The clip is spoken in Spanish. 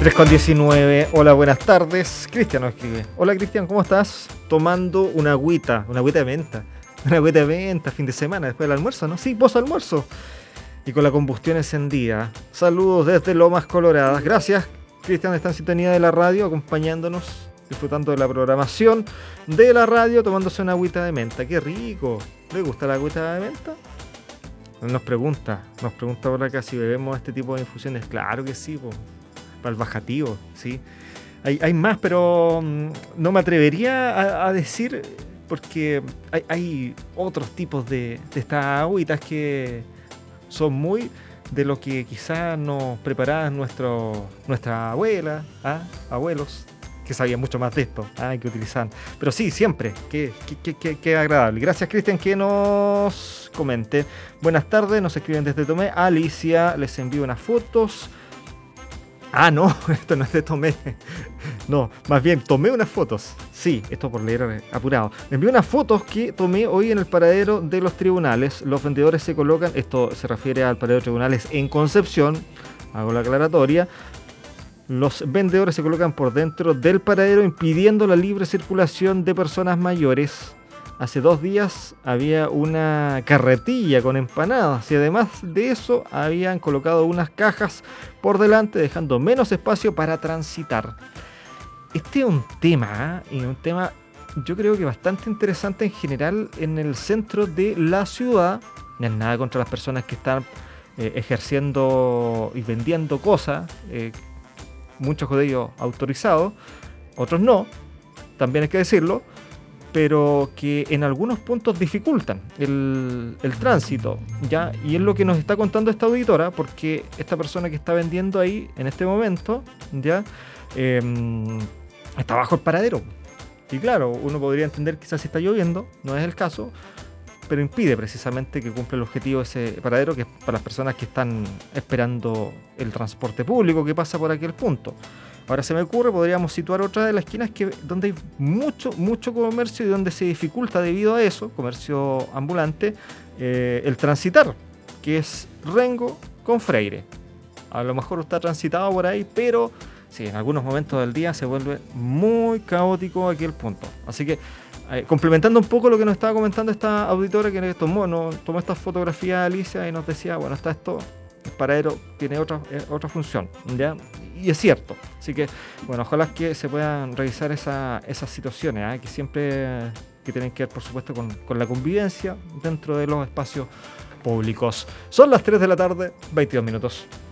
3:19. Hola, buenas tardes. Cristian nos escribe. Hola, Cristian, ¿cómo estás? Tomando una agüita de menta. Una agüita de menta, fin de semana, después del almuerzo, ¿no? Sí, post-almuerzo. Y con la combustión encendida. Saludos desde Lomas Coloradas. Gracias, Cristian, está en sintonía de la radio, acompañándonos, disfrutando de la programación de la radio, tomándose una agüita de menta. ¡Qué rico! ¿Le gusta la agüita de menta? Nos pregunta por acá si bebemos este tipo de infusiones. Claro que sí, po. Para el bajativo, sí. Hay más, pero no me atrevería a decir, porque hay otros tipos de estas agüitas que son muy de lo que quizás nos preparaban nuestra abuela, abuelos, que sabían mucho más de esto, que utilizaban. Pero sí, siempre, qué agradable. Gracias, Cristian, que nos comente. Buenas tardes, nos escriben desde Tomé. Alicia, les envío unas fotos. No, esto no es de Tomé. No, más bien, tomé unas fotos. Sí, esto por leer apurado. Me envió unas fotos que tomé hoy en el paradero de los tribunales. Los vendedores se colocan, esto se refiere al paradero de tribunales en Concepción, hago la aclaratoria. Los vendedores se colocan por dentro del paradero impidiendo la libre circulación de personas mayores. Hace 2 días había una carretilla con empanadas y además de eso habían colocado unas cajas por delante dejando menos espacio para transitar. Este es un tema, y un tema yo creo que bastante interesante en general en el centro de la ciudad. No es nada contra las personas que están ejerciendo y vendiendo cosas, muchos de ellos autorizados, otros no, también hay que decirlo, pero que en algunos puntos dificultan el tránsito, ¿ya? Y es lo que nos está contando esta auditora, porque esta persona que está vendiendo ahí en este momento, ¿ya? Está bajo el paradero. Y claro, uno podría entender quizás si está lloviendo, no es el caso, pero impide precisamente que cumpla el objetivo ese paradero, que es para las personas que están esperando el transporte público que pasa por aquel punto. Ahora se me ocurre, podríamos situar otra de las esquinas donde hay mucho comercio y donde se dificulta debido a eso, comercio ambulante, el transitar, que es Rengo con Freire. A lo mejor está transitado por ahí, pero sí, en algunos momentos del día se vuelve muy caótico aquel punto. Así que, complementando un poco lo que nos estaba comentando esta auditora que tomó esta fotografía, Alicia, y nos decía, bueno, está esto, el paradero tiene otra función, ¿ya? Y es cierto. Así que, bueno, ojalá que se puedan revisar esas situaciones, que siempre que tienen que ver, por supuesto, con la convivencia dentro de los espacios públicos. Son las 3 de la tarde, 22 minutos.